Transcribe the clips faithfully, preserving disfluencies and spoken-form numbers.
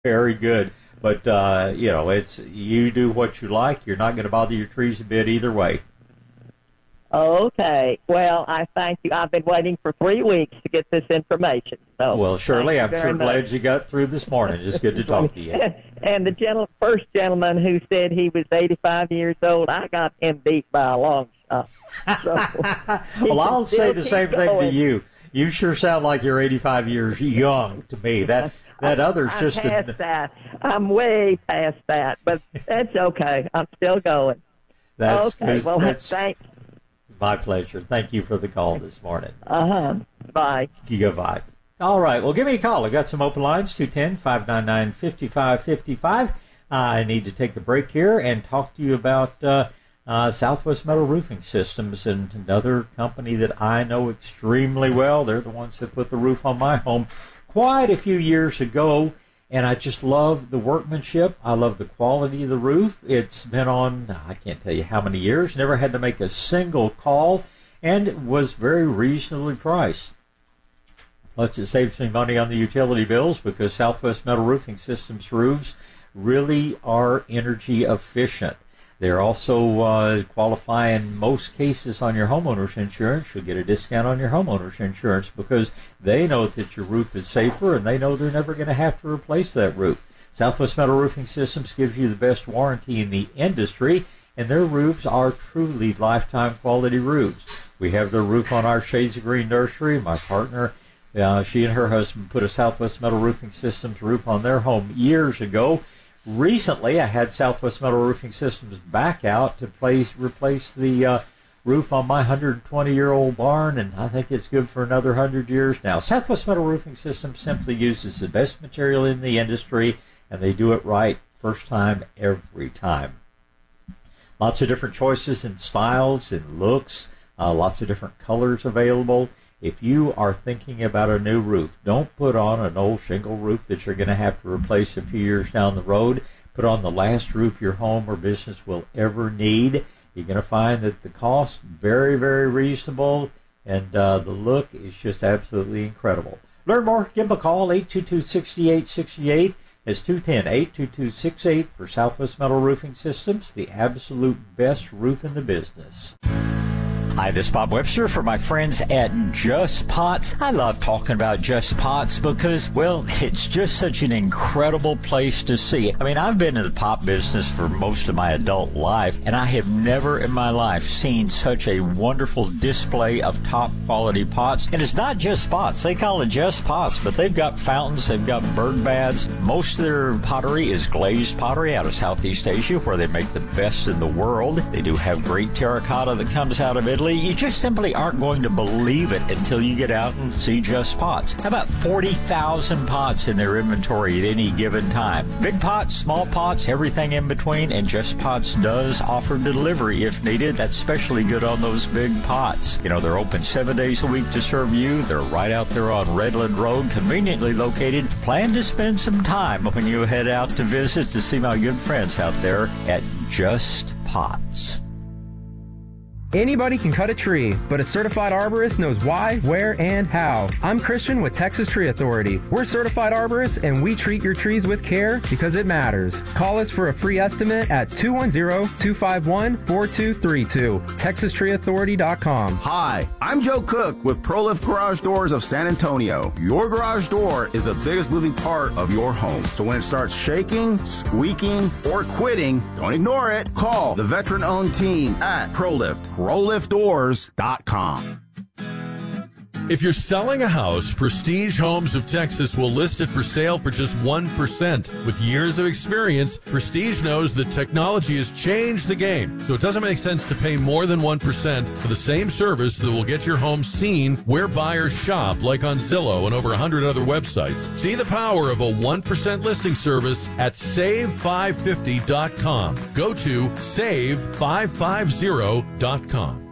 Very good. But, uh, you know, it's you do what you like. You're not going to bother your trees a bit either way. Okay. Well, I thank you. I've been waiting for three weeks to get this information. So well, Shirley, I'm sure much. glad you got through this morning. It's good to talk to you. And the gentle, first gentleman who said he was eighty-five years old, I got him beat by a long shot. So well, I'll say the same going. thing to you. You sure sound like you're eighty-five years young to me. That that other's I'm just past a, that. I'm way past that, but that's okay. I'm still going. That's, okay. Well, that's thanks. My pleasure. Thank you for the call this morning. Uh-huh. Bye. You go bye. All right. Well, give me a call. I've got some open lines, two one zero, five nine nine, five five five five. I need to take a break here and talk to you about uh, uh, Southwest Metal Roofing Systems, and another company that I know extremely well. They're the ones that put the roof on my home quite a few years ago, and I just love the workmanship. I love the quality of the roof. It's been on, I can't tell you how many years, never had to make a single call, and it was very reasonably priced. Plus, it saves me money on the utility bills because Southwest Metal Roofing Systems roofs really are energy efficient. They're also uh, qualify in most cases on your homeowner's insurance. You'll get a discount on your homeowner's insurance because they know that your roof is safer and they know they're never going to have to replace that roof. Southwest Metal Roofing Systems gives you the best warranty in the industry, and their roofs are truly lifetime quality roofs. We have their roof on our Shades of Green nursery. My partner, uh, she and her husband put a Southwest Metal Roofing Systems roof on their home years ago. Recently, I had Southwest Metal Roofing Systems back out to place, replace the uh, roof on my one hundred twenty-year-old barn, and I think it's good for another one hundred years now. Southwest Metal Roofing Systems simply uses the best material in the industry, and they do it right first time, every time. Lots of different choices in styles and looks, uh, lots of different colors available. If you are thinking about a new roof, don't put on an old shingle roof that you're going to have to replace a few years down the road. Put on the last roof your home or business will ever need. You're going to find that the cost very, very reasonable, and uh, the look is just absolutely incredible. Learn more, give them a call, eight two two, six eight six eight. It's two one zero, eight two two, six eight for Southwest Metal Roofing Systems, the absolute best roof in the business. Hi, this is Bob Webster for my friends at Just Pots. I love talking about Just Pots because, well, it's just such an incredible place to see. I mean, I've been in the pot business for most of my adult life, and I have never in my life seen such a wonderful display of top-quality pots. And it's not just pots. They call it Just Pots, but they've got fountains, they've got bird baths. Most of their pottery is glazed pottery out of Southeast Asia, where they make the best in the world. They do have great terracotta that comes out of Italy. You just simply aren't going to believe it until you get out and see Just Pots. How about forty thousand pots in their inventory at any given time? Big pots, small pots, everything in between, and Just Pots does offer delivery if needed. That's especially good on those big pots. You know, they're open seven days a week to serve you. They're right out there on Redland Road, conveniently located. Plan to spend some time when you head out to visit to see my good friends out there at Just Pots. Anybody can cut a tree, but a certified arborist knows why, where, and how. I'm Christian with Texas Tree Authority. We're certified arborists, and we treat your trees with care because it matters. Call us for a free estimate at two one zero, two five one, four two three two. Texas Tree Authority dot com. Hi, I'm Joe Cook with ProLift Garage Doors of San Antonio. Your garage door is the biggest moving part of your home. So when it starts shaking, squeaking, or quitting, don't ignore it. Call the veteran-owned team at ProLift. Pro Lift Doors dot com. If you're selling a house, Prestige Homes of Texas will list it for sale for just one percent. With years of experience, Prestige knows that technology has changed the game, so it doesn't make sense to pay more than one percent for the same service that will get your home seen where buyers shop, like on Zillow and over one hundred other websites. See the power of a one percent listing service at save five fifty dot com. Go to save five fifty dot com.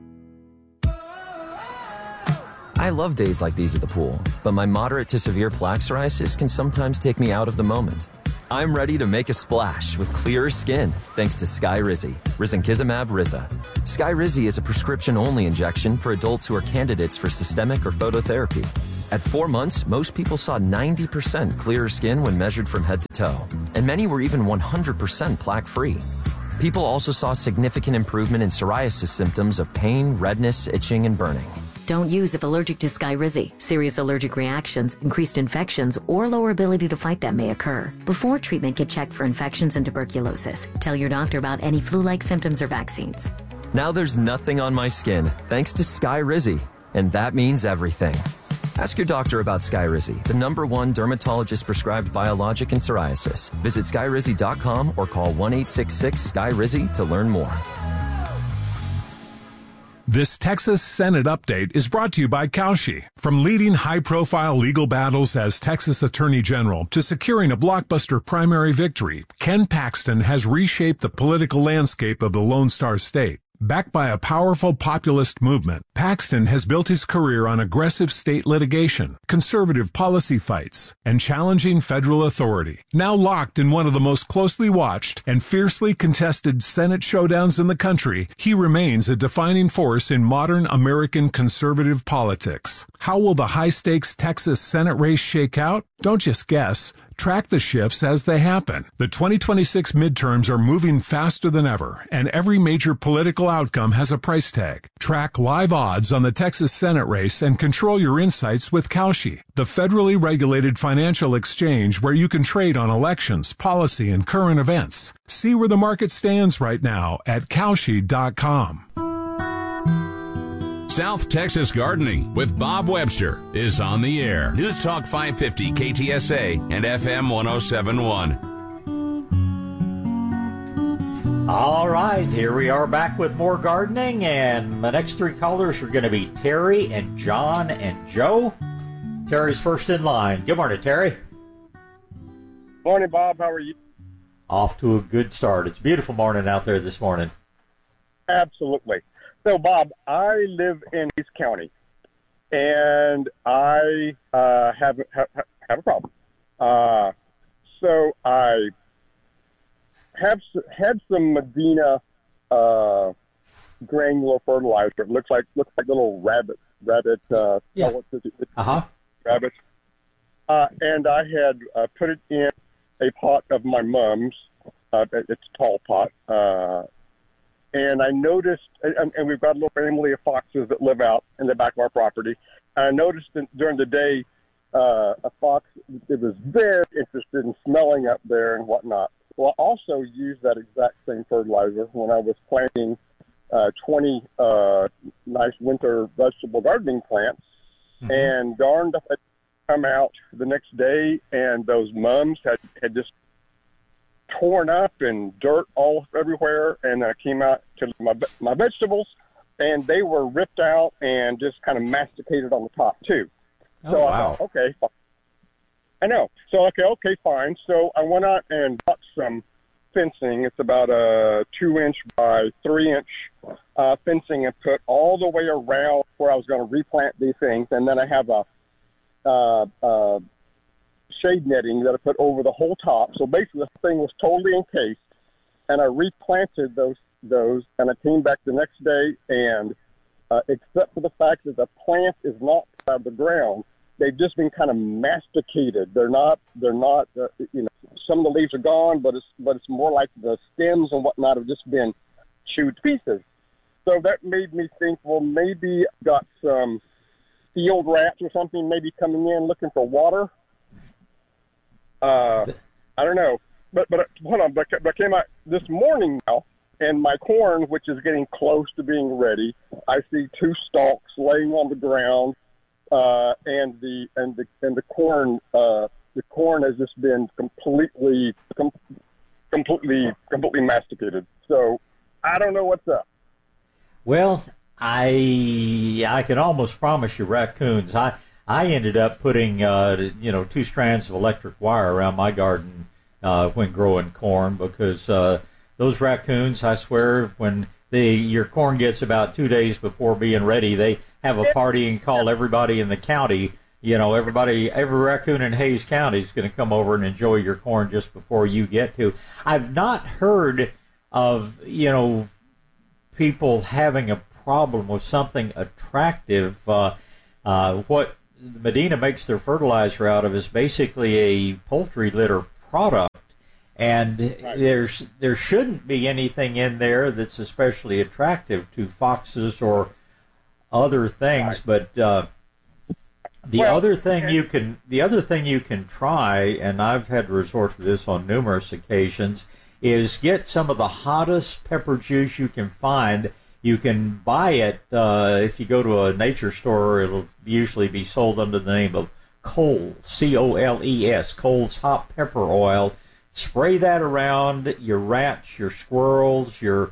I love days like these at the pool, but my moderate to severe plaque psoriasis can sometimes take me out of the moment. I'm ready to make a splash with clearer skin thanks to Skyrizi, Risankizumab Riza. Skyrizi is a prescription-only injection for adults who are candidates for systemic or phototherapy. At four months, most people saw ninety percent clearer skin when measured from head to toe, and many were even one hundred percent plaque-free. People also saw significant improvement in psoriasis symptoms of pain, redness, itching, and burning. Don't use if allergic to Skyrizi. Serious allergic reactions, increased infections, or lower ability to fight them may occur. Before treatment, get checked for infections and tuberculosis. Tell your doctor about any flu-like symptoms or vaccines. Now there's nothing on my skin, thanks to Skyrizi, and that means everything. Ask your doctor about Skyrizi, the number one dermatologist-prescribed biologic in psoriasis. Visit skyrizi dot com or call one eight six six S K Y R I Z I to learn more. This Texas Senate update is brought to you by Kaushi. From leading high-profile legal battles as Texas Attorney General to securing a blockbuster primary victory, Ken Paxton has reshaped the political landscape of the Lone Star State. Backed by a powerful populist movement, Paxton has built his career on aggressive state litigation, conservative policy fights, and challenging federal authority. Now locked in one of the most closely watched and fiercely contested Senate showdowns in the country, he remains a defining force in modern American conservative politics. How will the high-stakes Texas Senate race shake out? Don't just guess. Track the shifts as they happen. The twenty twenty-six midterms are moving faster than ever, and every major political outcome has a price tag. Track live odds on the Texas Senate race and control your insights with Kaushi, the federally regulated financial exchange where you can trade on elections, policy, and current events. See where the market stands right now at Kaushi dot com. South Texas Gardening with Bob Webster is on the air. News Talk five fifty K T S A and F M one oh seven point one. All right, here we are back with more gardening, and the next three callers are going to be Terry and John and Joe. Terry's first in line. Good morning, Terry. Morning, Bob. How are you? Off to a good start. It's a beautiful morning out there this morning. Absolutely. So, Bob, I live in East County, and I uh, have, have have a problem. Uh, so I have had some Medina uh, granular fertilizer. It looks like looks like little rabbit rabbit. Uh, yeah. Uh huh. Rabbits. Uh, and I had uh, put it in a pot of my mom's. Uh, it's a tall pot. Uh, And I noticed, and, and we've got a little family of foxes that live out in the back of our property. And I noticed that during the day, uh, a fox, it was very interested in smelling up there and whatnot. Well, I also used that exact same fertilizer when I was planting uh, twenty uh, nice winter vegetable gardening plants. Mm-hmm. And darned if it come out the next day, and those mums had, had just torn up and dirt all everywhere, and I came out to my my vegetables, and they were ripped out and just kind of masticated on the top too. Oh, so wow. I thought, okay, I know. So okay, okay, fine. So I went out and bought some fencing. It's about a two inch by three inch uh, fencing, and put all the way around where I was going to replant these things, and then I have a uh, uh, shade netting that I put over the whole top. So basically the thing was totally encased, and I replanted those those and I came back the next day, and uh, except for the fact that the plant is not out of the ground, they've just been kind of masticated. They're not they're not uh, you know, some of the leaves are gone, but it's but it's more like the stems and whatnot have just been chewed to pieces. So that made me think, well, maybe I've got some field rats or something maybe coming in looking for water. Uh, I don't know, but but hold on. But, but I came out this morning now, and my corn, which is getting close to being ready, I see two stalks laying on the ground, uh, and the and the and the corn uh, the corn has just been completely com- completely completely masticated. So I don't know what's up. Well, I I can almost promise you raccoons. I. I ended up putting, uh, you know, two strands of electric wire around my garden uh, when growing corn, because uh, those raccoons, I swear, when the your corn gets about two days before being ready, they have a party and call everybody in the county. You know, everybody, every raccoon in Hays County is going to come over and enjoy your corn just before you get to. I've not heard of, you know, people having a problem with something attractive. Uh, uh, what Medina makes their fertilizer out of is basically a poultry litter product, and right. there's there shouldn't be anything in there that's especially attractive to foxes or other things. Right. But uh, the well, other thing okay. you can the other thing you can try, and I've had to resort to this on numerous occasions, is get some of the hottest pepper juice you can find. You can buy it uh, if you go to a nature store. It'll usually be sold under the name of Coles, C O L E S, Coles Hot Pepper Oil. Spray that around. Your rats, your squirrels, your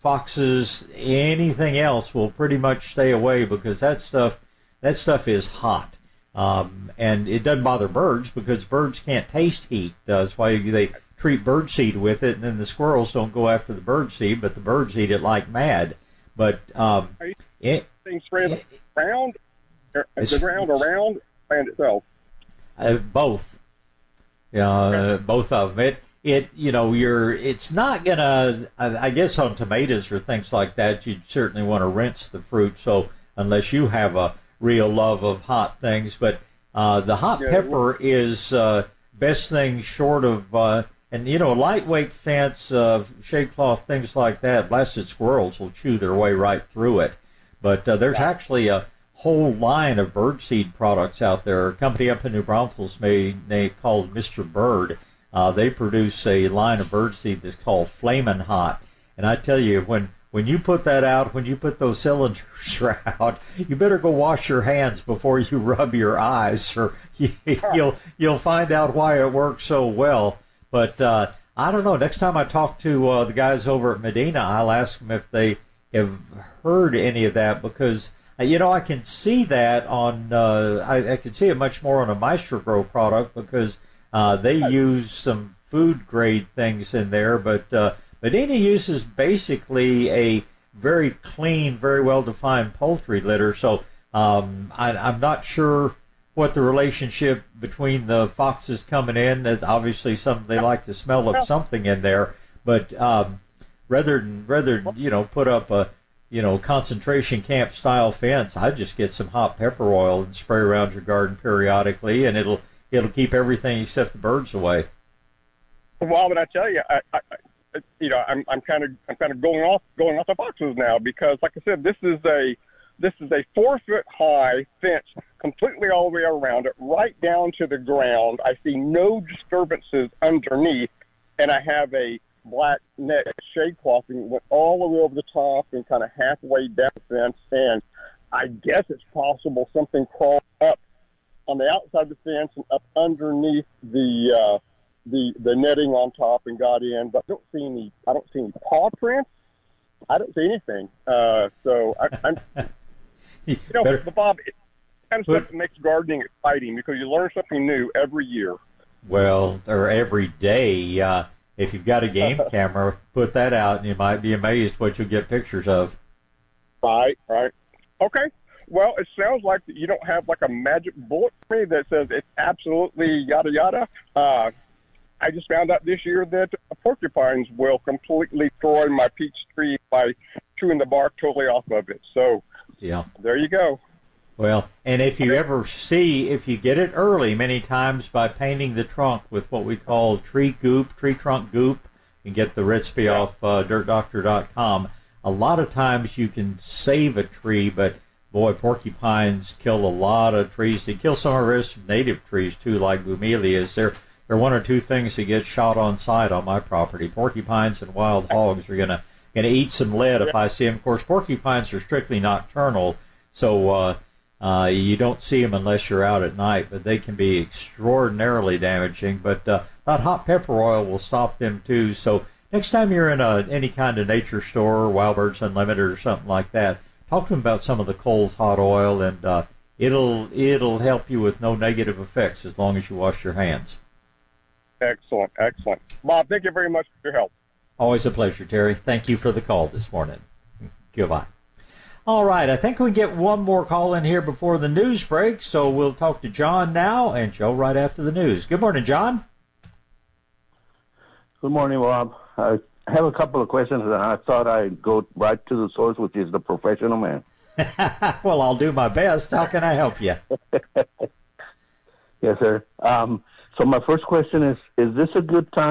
foxes, anything else will pretty much stay away because that stuff that stuff is hot. Um, and it doesn't bother birds because birds can't taste heat. That's why they treat birdseed with it, and then the squirrels don't go after the birdseed, but the birds eat it like mad. But um, are you it, things spread around, the ground around land itself? Uh, both, uh, okay. both of them. It, it, you know, you're. It's not gonna. I, I guess on tomatoes or things like that, you'd certainly want to rinse the fruit. So unless you have a real love of hot things, but uh, the hot yeah, pepper is uh, best thing short of. Uh, And, you know, lightweight fence, uh, shade cloth, things like that, blasted squirrels will chew their way right through it. But uh, there's actually a whole line of birdseed products out there. A company up in New Braunfels made, they called Mister Bird. Uh, they produce a line of birdseed that's called Flamin' Hot. And I tell you, when, when you put that out, when you put those cylinders out, you better go wash your hands before you rub your eyes, or you, you'll you'll find out why it works so well. But uh, I don't know. Next time I talk to uh, the guys over at Medina, I'll ask them if they have heard any of that because, uh, you know, I can see that on, uh, I, I can see it much more on a Maestro Grow product because uh, they use some food-grade things in there. But uh, Medina uses basically a very clean, very well-defined poultry litter. So um, I, I'm not sure what the relationship between the foxes coming in is. Obviously some they like the smell of something in there, but um, rather than rather than, you know, put up a you know concentration camp style fence, I just get some hot pepper oil and spray around your garden periodically, and it'll it'll keep everything except the birds away. Well, but I tell you, I, I, you know, I'm I'm kind of I'm kind of going off going off the foxes now because, like I said, this is a This is a four-foot-high fence completely all the way around it, right down to the ground. I see no disturbances underneath, and I have a black net shade cloth and went all the way over the top and kind of halfway down the fence. And I guess it's possible something crawled up on the outside of the fence and up underneath the uh, the the netting on top and got in. But I don't see any. I don't see any paw prints. I don't see anything. Uh, so I, I'm. You know, Better. But Bob, it's kind of stuff that makes gardening exciting because you learn something new every year. Well, or every day. Uh, if you've got a game camera, put that out, and you might be amazed what you'll get pictures of. Right, right. Okay. Well, it sounds like you don't have like a magic bullet for me that says it's absolutely yada yada. Uh, I just found out this year that porcupines will completely destroy my peach tree by chewing the bark totally off of it. So. Yeah. There you go. Well, and if you ever see, if you get it early, many times by painting the trunk with what we call tree goop, tree trunk goop, and get the recipe yeah. off uh, dirt doctor dot com, a lot of times you can save a tree, but boy, porcupines kill a lot of trees. They kill some of our native trees too, like bromelias. They're, they're one or two things that get shot on sight on my property. Porcupines and wild hogs are going to going to eat some lead if I see them. Of course, porcupines are strictly nocturnal, so uh, uh, you don't see them unless you're out at night, but they can be extraordinarily damaging. But uh, that hot pepper oil will stop them too. So next time you're in a, any kind of nature store, Wild Birds Unlimited or something like that, talk to them about some of the Coles hot oil, and uh, it'll it'll help you with no negative effects as long as you wash your hands. Excellent, excellent. Bob, thank you very much for your help. Always a pleasure, Terry. Thank you for the call this morning. Goodbye. All right, I think we get one more call in here before the news break, so we'll talk to John now and Joe right after the news. Good morning, John. Good morning, Bob. I have a couple of questions, and I thought I'd go right to the source, which is the professional man. Well, I'll do my best. How can I help you? Yes, sir. Um, so my first question is, is this a good time